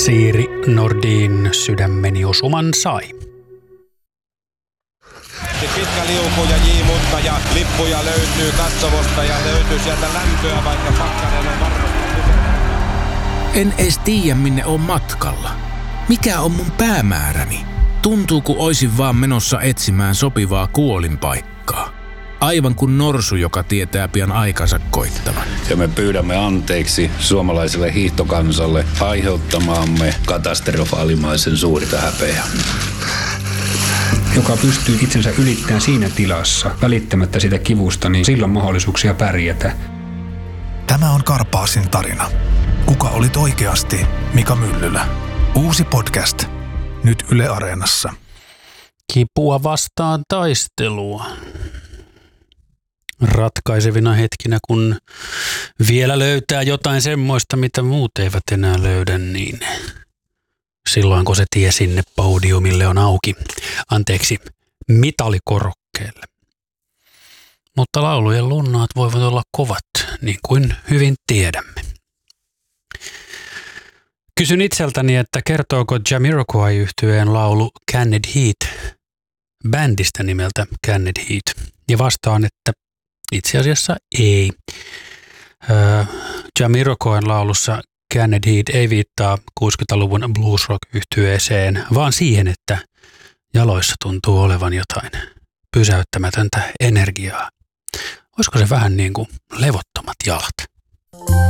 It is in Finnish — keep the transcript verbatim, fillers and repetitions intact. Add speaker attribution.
Speaker 1: Siiri Nordin sydämeni osuman sai.
Speaker 2: Pitkä liuku ja J. Mutta ja lippuja löytyy katsomosta ja löytyy sieltä lämpöä, vaikka pakkanen on varmasti.
Speaker 3: En edes tiedä, minne on matkalla. Mikä on mun päämääräni? Tuntuu, kun oisin vaan menossa etsimään sopivaa kuolinpaikkaa. Aivan kuin norsu, joka tietää pian aikansa koittavan.
Speaker 4: Ja me pyydämme anteeksi suomalaiselle hiihtokansalle aiheuttamaamme katastrofaalimaisen suurta häpeää.
Speaker 5: Joka pystyy itsensä ylittämään siinä tilassa, välittämättä sitä kivusta, niin silloin mahdollisuuksia pärjätä.
Speaker 6: Tämä on Karpaasin tarina. Kuka olit oikeasti, Mika Myllylä? Uusi podcast. Nyt Yle Areenassa.
Speaker 1: Kipua vastaan taistelua. Ratkaisevina hetkinä, kun vielä löytää jotain semmoista, mitä muut eivät enää löydä, niin silloin kun se tie sinne podiumille on auki, anteeksi, mitalikorokkeelle. Mutta laulujen lunnaat voivat olla kovat, niin kuin hyvin tiedämme. Kysyn itseltäni, että kertooko Jamiroquai-yhtyeen laulu Canned Heat bändistä nimeltä Canned Heat, ja vastaan, että itse asiassa ei. Öö, Jamiroquain laulussa Canned Heat ei viittaa kuusikymmentäluvun blues rock-yhtyeeseen, vaan siihen, että jaloissa tuntuu olevan jotain pysäyttämätöntä energiaa. Olisiko se vähän niin kuin levottomat jalat?